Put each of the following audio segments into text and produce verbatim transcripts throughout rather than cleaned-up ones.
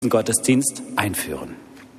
Gottesdienst einführen.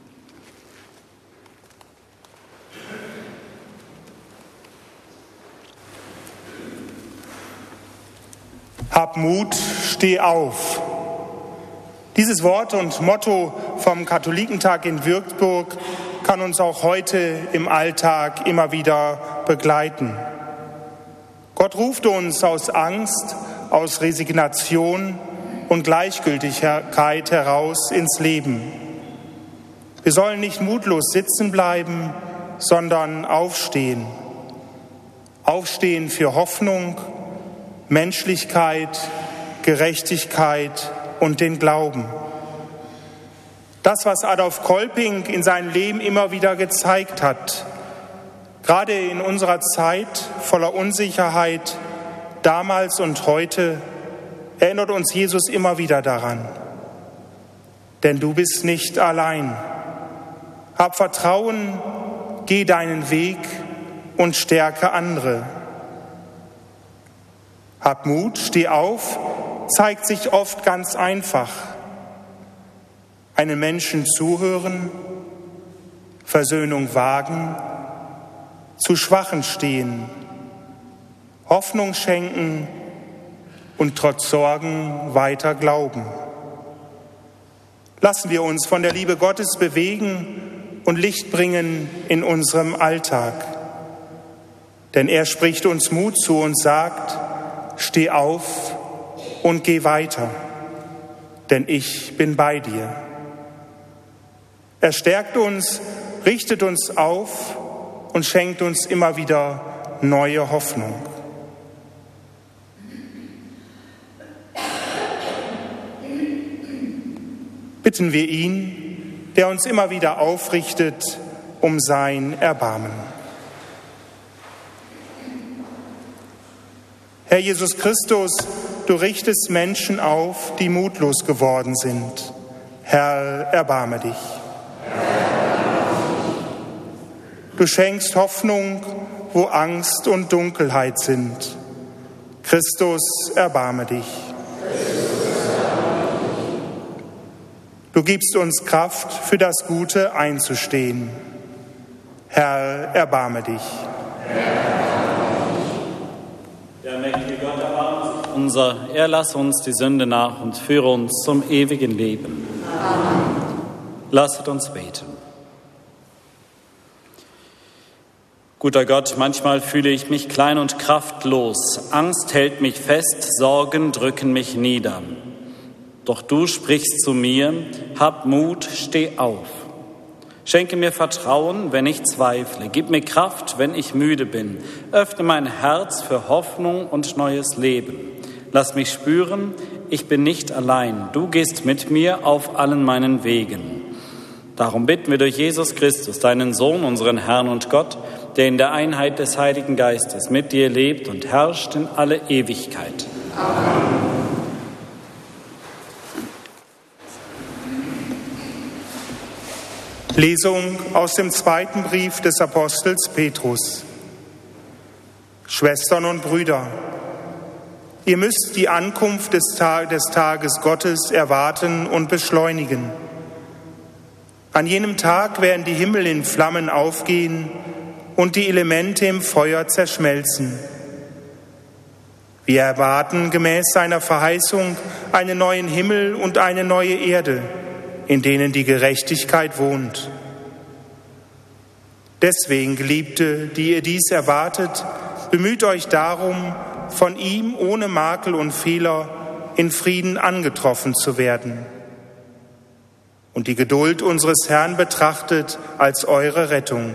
Hab Mut, steh auf. Dieses Wort und Motto vom Katholikentag in Würzburg kann uns auch heute im Alltag immer wieder begleiten. Gott ruft uns aus Angst, aus Resignation und Gleichgültigkeit heraus ins Leben. Wir sollen nicht mutlos sitzen bleiben, sondern aufstehen. Aufstehen für Hoffnung, Menschlichkeit, Gerechtigkeit und den Glauben. Das, was Adolf Kolping in seinem Leben immer wieder gezeigt hat, gerade in unserer Zeit voller Unsicherheit, damals und heute, erinnert uns Jesus immer wieder daran. Denn du bist nicht allein. Hab Vertrauen, geh deinen Weg und stärke andere. Hab Mut, steh auf, zeigt sich oft ganz einfach. Einem Menschen zuhören, Versöhnung wagen, zu Schwachen stehen, Hoffnung schenken und trotz Sorgen weiter glauben. Lassen wir uns von der Liebe Gottes bewegen und Licht bringen in unserem Alltag. Denn er spricht uns Mut zu und sagt: Steh auf und geh weiter, denn ich bin bei dir. Er stärkt uns, richtet uns auf und schenkt uns immer wieder neue Hoffnung. Bitten wir ihn, der uns immer wieder aufrichtet, um sein Erbarmen. Herr Jesus Christus, du richtest Menschen auf, die mutlos geworden sind. Herr, erbarme dich. Du schenkst Hoffnung, wo Angst und Dunkelheit sind. Christus, erbarme dich. Du gibst uns Kraft, für das Gute einzustehen. Herr, erbarme dich. Der mächtige Gott, erbarme sich unser, er lasse uns die Sünde nach und führe uns zum ewigen Leben. Amen. Lasset uns beten. Guter Gott, manchmal fühle ich mich klein und kraftlos. Angst hält mich fest, Sorgen drücken mich nieder. Doch du sprichst zu mir: Hab Mut, steh auf. Schenke mir Vertrauen, wenn ich zweifle. Gib mir Kraft, wenn ich müde bin. Öffne mein Herz für Hoffnung und neues Leben. Lass mich spüren, ich bin nicht allein. Du gehst mit mir auf allen meinen Wegen. Darum bitten wir durch Jesus Christus, deinen Sohn, unseren Herrn und Gott, der in der Einheit des Heiligen Geistes mit dir lebt und herrscht in alle Ewigkeit. Amen. Lesung aus dem zweiten Brief des Apostels Petrus. Schwestern und Brüder, ihr müsst die Ankunft des, Tag, des Tages Gottes erwarten und beschleunigen. An jenem Tag werden die Himmel in Flammen aufgehen und die Elemente im Feuer zerschmelzen. Wir erwarten gemäß seiner Verheißung einen neuen Himmel und eine neue Erde, in denen die Gerechtigkeit wohnt. Deswegen, Geliebte, die ihr dies erwartet, bemüht euch darum, von ihm ohne Makel und Fehler in Frieden angetroffen zu werden. Und die Geduld unseres Herrn betrachtet als eure Rettung.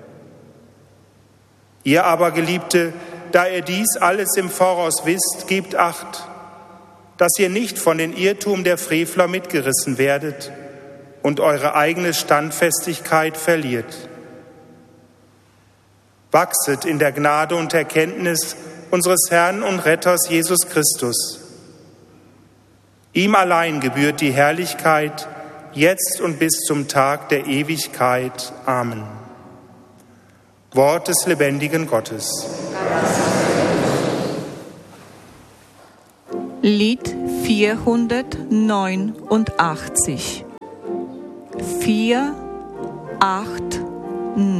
Ihr aber, Geliebte, da ihr dies alles im Voraus wisst, gebt Acht, dass ihr nicht von den Irrtum der Frevler mitgerissen werdet und eure eigene Standfestigkeit verliert. Wachset in der Gnade und Erkenntnis unseres Herrn und Retters Jesus Christus. Ihm allein gebührt die Herrlichkeit, jetzt und bis zum Tag der Ewigkeit. Amen. Wort des lebendigen Gottes. Lied vierhundertneunundachtzig. vier acht